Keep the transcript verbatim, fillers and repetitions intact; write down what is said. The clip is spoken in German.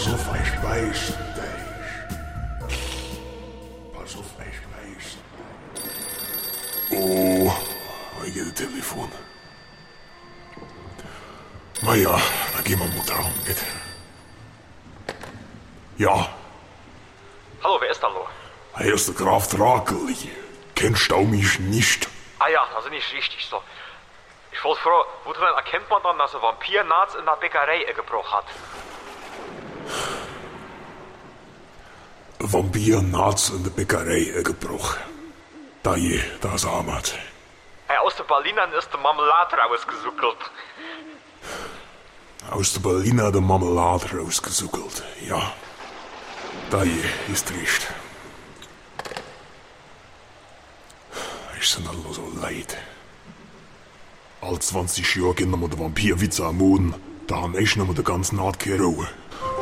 Pass auf, ich weiß dich. Pass auf, ich weiß. Oh, ich gehe das Telefon. Na ja, dann gehen wir mal dran mit. Ja. Hallo, wer ist da lo? Hier ist der Graf Drakeli. Kennst du mich nicht? Ah ja, also nicht richtig so. Ich wollte fragen, woran erkennt man dann, dass ein Vampir nachts in der Bäckerei gebrochen hat? Ein Vampir nachts in der Bäckerei gebrochen. Da je, da ist Ahmad. Hey, aus den Berlinern ist die Marmelade rausgesuckelt. Aus der Berliner der Marmelade rausgesuckelt, ja. Da je, ist recht. Ich sind alle so leid. All zwanzig Jahre gehen wir den Vampirwitz am Moden. Da haben ich noch mal den ganzen Naht keine Ruhe.